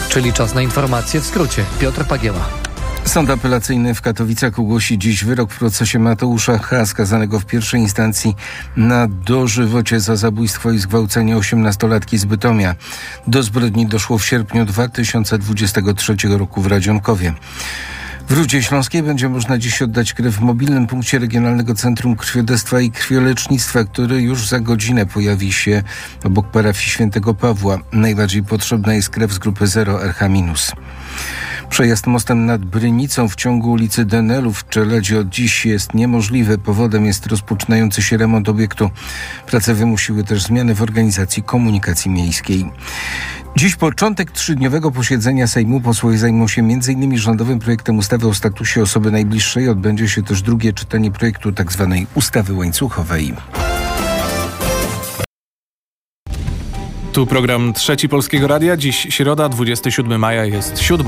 Czyli czas na informacje w skrócie. Piotr Pagieła. Sąd apelacyjny w Katowicach ogłosi dziś wyrok w procesie Mateusza H., skazanego w pierwszej instancji na dożywocie za zabójstwo i zgwałcenie 18-latki z Bytomia. Do zbrodni doszło w sierpniu 2023 roku w Radzionkowie. W Rudzie Śląskiej będzie można dziś oddać krew w mobilnym punkcie Regionalnego Centrum Krwiodawstwa i Krwiolecznictwa, który już za godzinę pojawi się obok parafii Świętego Pawła. Najbardziej potrzebna jest krew z grupy 0 RH-. Przejazd mostem nad Brynicą w ciągu ulicy Denelów w Czeledzie od dziś jest niemożliwy. Powodem jest rozpoczynający się remont obiektu. Prace wymusiły też zmiany w organizacji komunikacji miejskiej. Dziś początek 3-dniowego posiedzenia Sejmu. Posłowie zajmą się m.in. rządowym projektem ustawy o statusie osoby najbliższej. Odbędzie się też drugie czytanie projektu tzw. ustawy łańcuchowej. Tu program Trzeci Polskiego Radia. Dziś środa, 27 maja jest 7.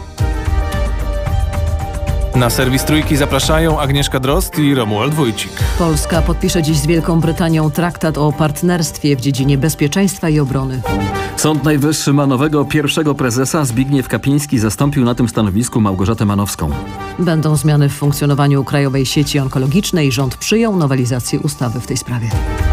Na serwis Trójki zapraszają Agnieszka Drozd i Romuald Wójcik. Polska podpisze dziś z Wielką Brytanią traktat o partnerstwie w dziedzinie bezpieczeństwa i obrony. Sąd Najwyższy ma nowego pierwszego prezesa. Zbigniew Kapiński zastąpił na tym stanowisku Małgorzatę Manowską. Będą zmiany w funkcjonowaniu Krajowej Sieci Onkologicznej. Rząd przyjął nowelizację ustawy w tej sprawie.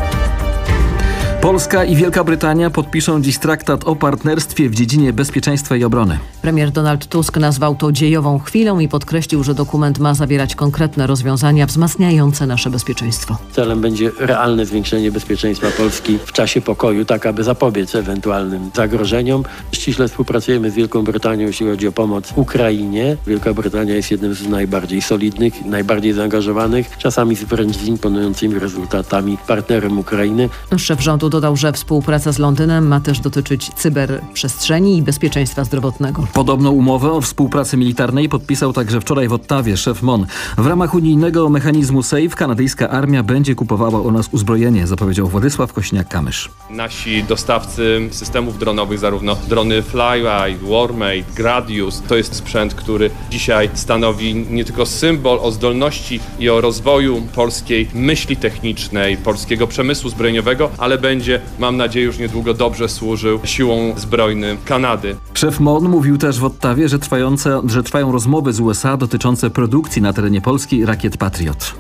Polska i Wielka Brytania podpiszą dziś traktat o partnerstwie w dziedzinie bezpieczeństwa i obrony. Premier Donald Tusk nazwał to dziejową chwilą i podkreślił, że dokument ma zawierać konkretne rozwiązania wzmacniające nasze bezpieczeństwo. Celem będzie realne zwiększenie bezpieczeństwa Polski w czasie pokoju, tak aby zapobiec ewentualnym zagrożeniom. Ściśle współpracujemy z Wielką Brytanią, jeśli chodzi o pomoc Ukrainie. Wielka Brytania jest jednym z najbardziej solidnych, najbardziej zaangażowanych, czasami wręcz z imponującymi rezultatami partnerem Ukrainy. Szef rządu dodał, że współpraca z Londynem ma też dotyczyć cyberprzestrzeni i bezpieczeństwa zdrowotnego. Podobną umowę o współpracy militarnej podpisał także wczoraj w Ottawie szef MON. W ramach unijnego mechanizmu SAFE kanadyjska armia będzie kupowała u nas uzbrojenie, zapowiedział Władysław Kośniak-Kamysz. Nasi dostawcy systemów dronowych, zarówno drony Flyway, Warmate, Gradius, to jest sprzęt, który dzisiaj stanowi nie tylko symbol o zdolności i o rozwoju polskiej myśli technicznej, polskiego przemysłu zbrojeniowego, ale będzie, mam nadzieję, już niedługo dobrze służył siłom zbrojnym Kanady. Szef MON mówił też w Ottawie, że trwają rozmowy z USA dotyczące produkcji na terenie Polski rakiet Patriot.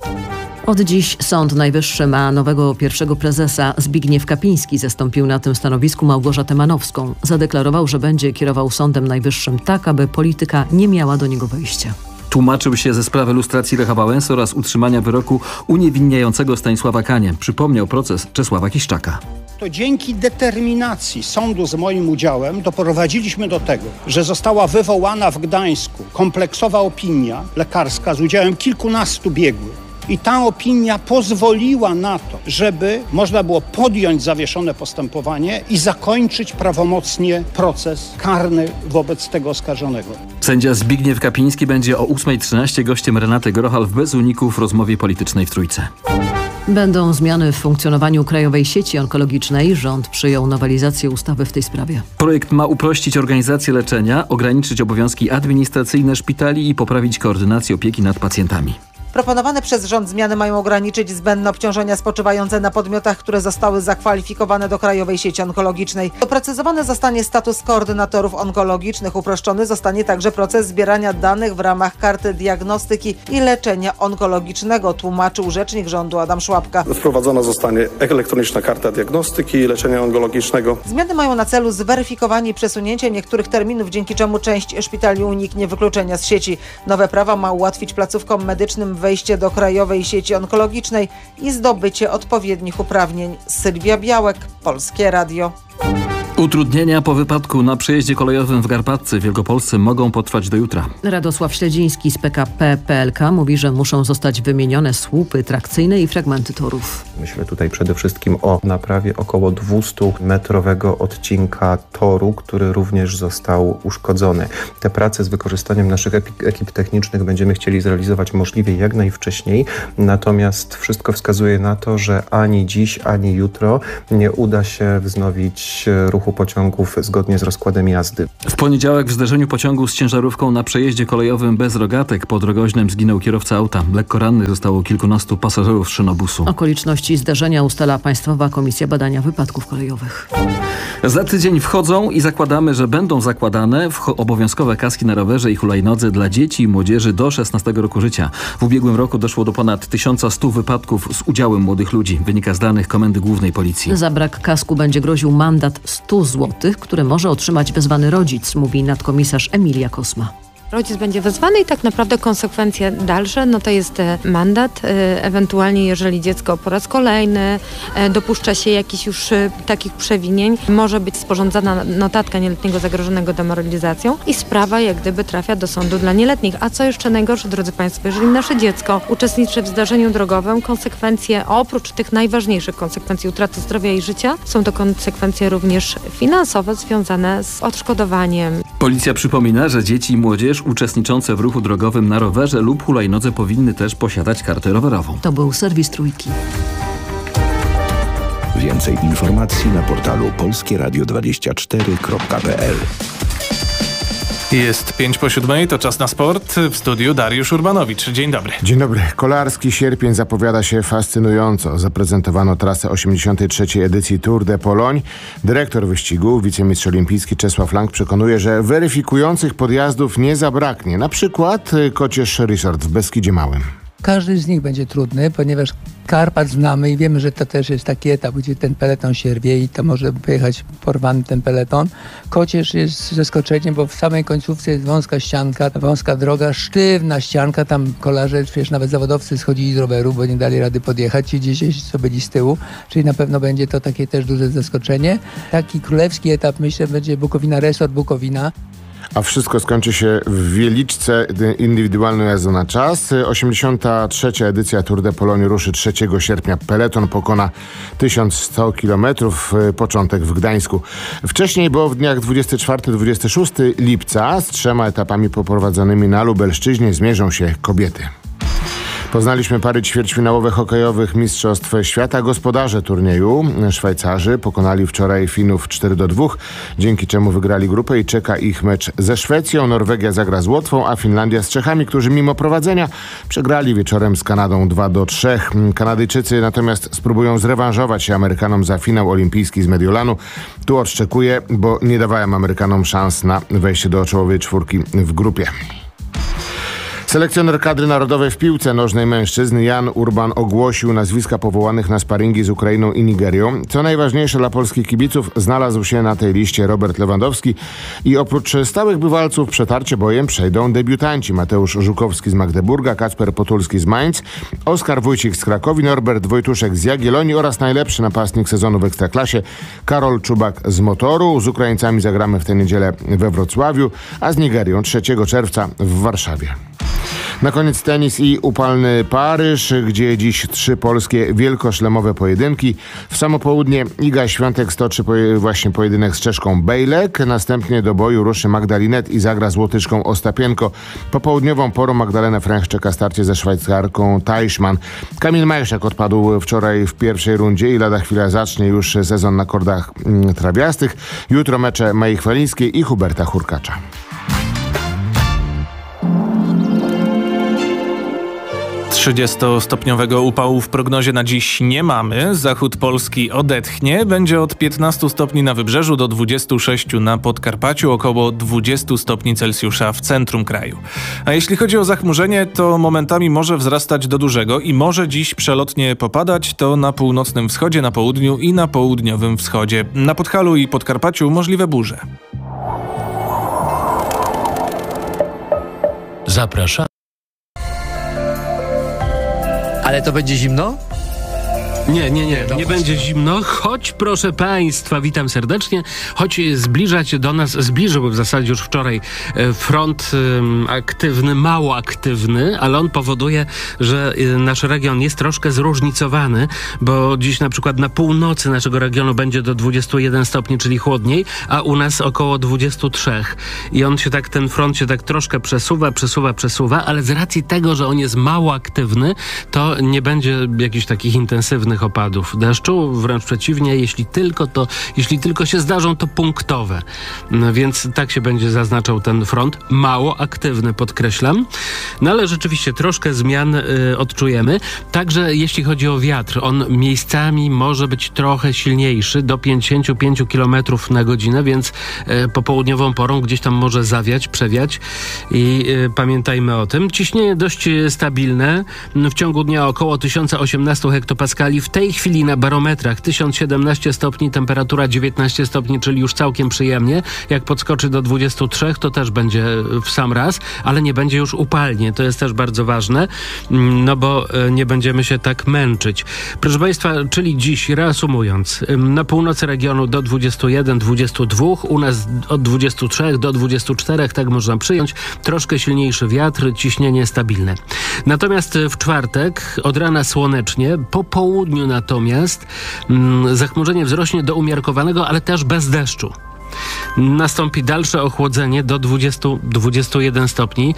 Od dziś Sąd Najwyższy ma nowego pierwszego prezesa. Zbigniew Kapiński zastąpił na tym stanowisku Małgorzatę Manowską. Zadeklarował, że będzie kierował Sądem Najwyższym tak, aby polityka nie miała do niego wejścia. Tłumaczył się ze sprawy lustracji Lecha Wałęsy oraz utrzymania wyroku uniewinniającego Stanisława Kanie. Przypomniał proces Czesława Kiszczaka. To dzięki determinacji sądu z moim udziałem doprowadziliśmy do tego, że została wywołana w Gdańsku kompleksowa opinia lekarska z udziałem kilkunastu biegłych. I ta opinia pozwoliła na to, żeby można było podjąć zawieszone postępowanie i zakończyć prawomocnie proces karny wobec tego oskarżonego. Sędzia Zbigniew Kapiński będzie o 8:13 gościem Renaty Grochal w Bez Uników w rozmowie politycznej w Trójce. Będą zmiany w funkcjonowaniu Krajowej Sieci Onkologicznej. Rząd przyjął nowelizację ustawy w tej sprawie. Projekt ma uprościć organizację leczenia, ograniczyć obowiązki administracyjne szpitali i poprawić koordynację opieki nad pacjentami. Proponowane przez rząd zmiany mają ograniczyć zbędne obciążenia spoczywające na podmiotach, które zostały zakwalifikowane do Krajowej Sieci Onkologicznej. Doprecyzowany zostanie status koordynatorów onkologicznych. Uproszczony zostanie także proces zbierania danych w ramach karty diagnostyki i leczenia onkologicznego, tłumaczył rzecznik rządu Adam Szłapka. Wprowadzona zostanie elektroniczna karta diagnostyki i leczenia onkologicznego. Zmiany mają na celu zweryfikowanie i przesunięcie niektórych terminów, dzięki czemu część szpitali uniknie wykluczenia z sieci. Nowe prawo ma ułatwić placówkom medycznym wejście do Krajowej Sieci Onkologicznej i zdobycie odpowiednich uprawnień. Sylwia Białek, Polskie Radio. Utrudnienia po wypadku na przejeździe kolejowym w Garbatce w Wielkopolsce mogą potrwać do jutra. Radosław Śledziński z PKP PLK mówi, że muszą zostać wymienione słupy trakcyjne i fragmenty torów. Myślę tutaj przede wszystkim o naprawie około 200-metrowego odcinka toru, który również został uszkodzony. Te prace z wykorzystaniem naszych ekip technicznych będziemy chcieli zrealizować możliwie jak najwcześniej, natomiast wszystko wskazuje na to, że ani dziś, ani jutro nie uda się wznowić ruchu ruchu pociągów zgodnie z rozkładem jazdy. W poniedziałek w zderzeniu pociągu z ciężarówką na przejeździe kolejowym bez rogatek pod Rogoźnem zginął kierowca auta. Lekko rannych zostało kilkunastu pasażerów szynobusu. Okoliczności zdarzenia ustala Państwowa Komisja Badania Wypadków Kolejowych. Za tydzień wchodzą i zakładamy, że będą zakładane obowiązkowe kaski na rowerze i hulajnodze dla dzieci i młodzieży do 16 roku życia. W ubiegłym roku doszło do ponad 1100 wypadków z udziałem młodych ludzi. Wynika z danych Komendy Głównej Policji. Za brak kasku będzie groził mandat 100 zł, który może otrzymać wezwany rodzic, mówi nadkomisarz Emilia Kosma. Rodzic będzie wezwany i tak naprawdę konsekwencje dalsze, to jest mandat, ewentualnie jeżeli dziecko po raz kolejny dopuszcza się jakichś już takich przewinień, może być sporządzana notatka nieletniego zagrożonego demoralizacją i sprawa jak gdyby trafia do sądu dla nieletnich. A co jeszcze najgorsze, drodzy Państwo, jeżeli nasze dziecko uczestniczy w zdarzeniu drogowym, konsekwencje oprócz tych najważniejszych konsekwencji utraty zdrowia i życia, są to konsekwencje również finansowe związane z odszkodowaniem. Policja przypomina, że dzieci i młodzież uczestniczące w ruchu drogowym na rowerze lub hulajnodze powinny też posiadać kartę rowerową. To był serwis Trójki. Więcej informacji na portalu polskieradio24.pl. Jest 5:07, to czas na sport. W studiu Dariusz Urbanowicz. Dzień dobry. Dzień dobry. Kolarski sierpień zapowiada się fascynująco. Zaprezentowano trasę 83. edycji Tour de Pologne. Dyrektor wyścigu, wicemistrz olimpijski Czesław Lang przekonuje, że weryfikujących podjazdów nie zabraknie. Na przykład Kocież Resort w Beskidzie Małym. Każdy z nich będzie trudny, ponieważ Karpat znamy i wiemy, że to też jest taki etap, gdzie ten peleton się rwie i to może pojechać porwany ten peleton. Kocież jest zaskoczeniem, bo w samej końcówce jest wąska ścianka, wąska droga, sztywna ścianka, tam kolarze, nawet zawodowcy schodzili z roweru, bo nie dali rady podjechać i gdzieś co byli z tyłu, czyli na pewno będzie to takie też duże zaskoczenie. Taki królewski etap, myślę, będzie Bukowina Resort, Bukowina. A wszystko skończy się w Wieliczce indywidualną jazdą na czas. 83. edycja Tour de Pologne ruszy 3 sierpnia. Peleton pokona 1100 km. Początek w Gdańsku. Wcześniej, bo w dniach 24-26 lipca z 3 etapami poprowadzonymi na Lubelszczyźnie zmierzą się kobiety. Poznaliśmy pary ćwierćfinałowe hokejowych Mistrzostw Świata. Gospodarze turnieju, Szwajcarzy, pokonali wczoraj Finów 4-2, dzięki czemu wygrali grupę i czeka ich mecz ze Szwecją. Norwegia zagra z Łotwą, a Finlandia z Czechami, którzy mimo prowadzenia przegrali wieczorem z Kanadą 2-3. Kanadyjczycy natomiast spróbują zrewanżować się Amerykanom za finał olimpijski z Mediolanu. Tu odszczekuję, bo nie dawałem Amerykanom szans na wejście do czołowej czwórki w grupie. Selekcjoner kadry narodowej w piłce nożnej mężczyzn Jan Urban ogłosił nazwiska powołanych na sparingi z Ukrainą i Nigerią. Co najważniejsze dla polskich kibiców, znalazł się na tej liście Robert Lewandowski i oprócz stałych bywalców przetarcie bojem przejdą debiutanci Mateusz Żukowski z Magdeburga, Kacper Potulski z Mainz, Oskar Wójcik z Krakowi, Norbert Wojtuszek z Jagiellonii oraz najlepszy napastnik sezonu w Ekstraklasie Karol Czubak z Motoru. Z Ukraińcami zagramy w tę niedzielę we Wrocławiu, a z Nigerią 3 czerwca w Warszawie. Na koniec tenis i upalny Paryż, gdzie dziś 3 polskie wielkoszlemowe pojedynki. W samo południe Iga Świątek stoczy właśnie pojedynek z Czeszką Bejlek. Następnie do boju ruszy Magdalinet i zagra z Łotyszką Ostapienko. Popołudniową porą Magdalena Fręch czeka starcie ze Szwajcarką Teichmann. Kamil Majszak odpadł wczoraj w pierwszej rundzie i lada chwila zacznie już sezon na kordach trawiastych. Jutro mecze Mai Chwalińskiej i Huberta Hurkacza. 30-stopniowego upału w prognozie na dziś nie mamy. Zachód Polski odetchnie. Będzie od 15 stopni na wybrzeżu do 26 na Podkarpaciu, około 20 stopni Celsjusza w centrum kraju. A jeśli chodzi o zachmurzenie, to momentami może wzrastać do dużego i może dziś przelotnie popadać. To na północnym wschodzie, na południu i na południowym wschodzie. Na Podhalu i Podkarpaciu możliwe burze. Zapraszam. Ale to będzie zimno? Nie będzie zimno, choć proszę Państwa, witam serdecznie, choć zbliżył w zasadzie już wczoraj front aktywny, mało aktywny, ale on powoduje, że nasz region jest troszkę zróżnicowany, bo dziś na przykład na północy naszego regionu będzie do 21 stopni, czyli chłodniej, a u nas około 23. I ten front się tak troszkę przesuwa, ale z racji tego, że on jest mało aktywny, to nie będzie jakichś takich intensywnych żadnych opadów deszczu, wręcz przeciwnie, jeśli tylko się zdarzą, to punktowe. Więc tak się będzie zaznaczał ten front. Mało aktywny, podkreślam. No ale rzeczywiście troszkę zmian odczujemy. Także jeśli chodzi o wiatr, on miejscami może być trochę silniejszy, do 55 km na godzinę, więc popołudniową porą gdzieś tam może zawiać, przewiać i pamiętajmy o tym. Ciśnienie dość stabilne. W ciągu dnia około 1018 hektopaskali. W tej chwili na barometrach 1017 stopni, temperatura 19 stopni, czyli już całkiem przyjemnie. Jak podskoczy do 23, to też będzie w sam raz, ale nie będzie już upalnie. To jest też bardzo ważne, no bo nie będziemy się tak męczyć. Proszę Państwa, czyli dziś, reasumując, na północy regionu do 21, 22, u nas od 23 do 24, tak można przyjąć. Troszkę silniejszy wiatr, ciśnienie stabilne. Natomiast w czwartek od rana słonecznie, po południu natomiast zachmurzenie wzrośnie do umiarkowanego, ale też bez deszczu. Nastąpi dalsze ochłodzenie do 20-21 stopni,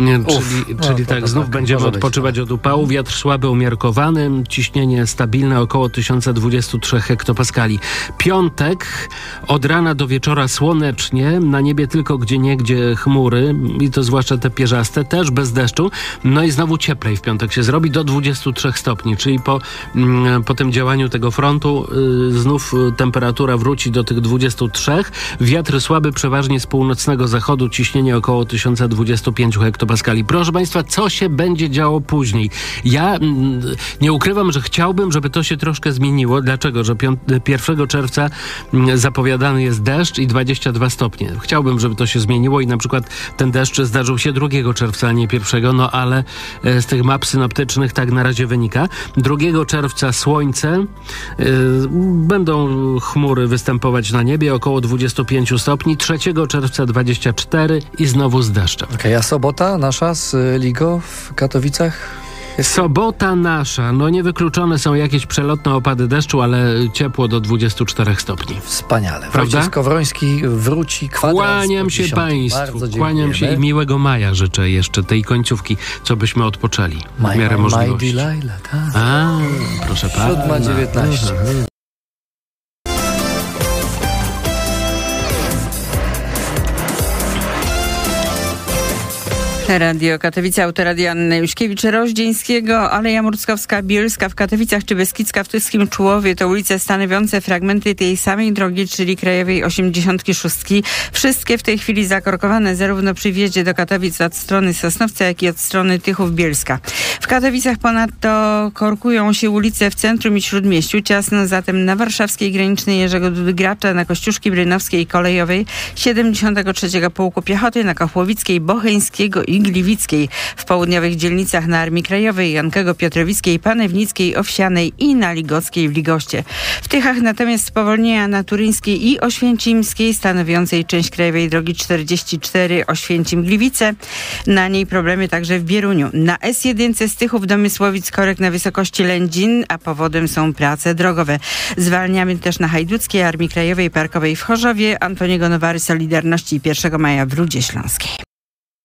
czyli tak, znów będziemy odpoczywać od upału. Wiatr słaby, umiarkowany, ciśnienie stabilne około 1023 hektopaskali. Piątek od rana do wieczora słonecznie, na niebie tylko gdzieniegdzie chmury i to zwłaszcza te pierzaste, też bez deszczu. No i znowu cieplej w piątek się zrobi do 23 stopni, czyli po tym działaniu tego frontu znów temperatura wróci do tych 23. Wiatr słaby przeważnie z północnego zachodu, ciśnienie około 1025 hektopaskali. Proszę Państwa, co się będzie działo później? Ja nie ukrywam, że chciałbym, żeby to się troszkę zmieniło. Dlaczego? Że 1 czerwca zapowiadany jest deszcz i 22 stopnie. Chciałbym, żeby to się zmieniło i na przykład ten deszcz zdarzył się 2 czerwca, a nie 1, no ale z tych map synoptycznych tak na razie wynika. 2 czerwca słońce, będą chmury występować na niebie, około 25 stopni, 3 czerwca 24 i znowu z deszczem. A sobota nasza z Ligo w Katowicach? Sobota nasza. No niewykluczone są jakieś przelotne opady deszczu, ale ciepło do 24 stopni. Wspaniale. Prawda? Wojciech Skowroński wróci, kwadrans. Kłaniam się Państwu. Kłaniam się i miłego maja życzę jeszcze, tej końcówki, co byśmy odpoczęli w miarę możliwości. Tak. Proszę pana. 7:19. Radio Katowice, autoradio Anny Juśkiewicz-Roździeńskiego, Aleja Murckowska-Bielska w Katowicach czy Beskidzka w Tyskim Czułowie to ulice stanowiące fragmenty tej samej drogi, czyli Krajowej 86. Wszystkie w tej chwili zakorkowane zarówno przy wjeździe do Katowic od strony Sosnowca, jak i od strony Tychów-Bielska. W Katowicach ponadto korkują się ulice w centrum i Śródmieściu, ciasno zatem na warszawskiej granicznej Jerzego Dudy Gracza, na Kościuszki Brynowskiej i Kolejowej, 73. Pułku Piechoty, na Kochłowickiej, Bocheńskiego i Gliwickiej, w południowych dzielnicach na Armii Krajowej, Jankego, Piotrowickiej, Panewnickiej, Owsianej i na Ligockiej w Ligoście. W Tychach natomiast spowolnienia na Turyńskiej i Oświęcimskiej, stanowiącej część Krajowej Drogi 44 Oświęcim-Gliwice. Na niej problemy także w Bieruniu. Na S1 z Tychów do Mysłowic korek na wysokości Lędzin, a powodem są prace drogowe. Zwalniamy też na Hajduckiej, Armii Krajowej, Parkowej w Chorzowie, Antoniego Nowary, Solidarności i 1 Maja w Rudzie Śląskiej.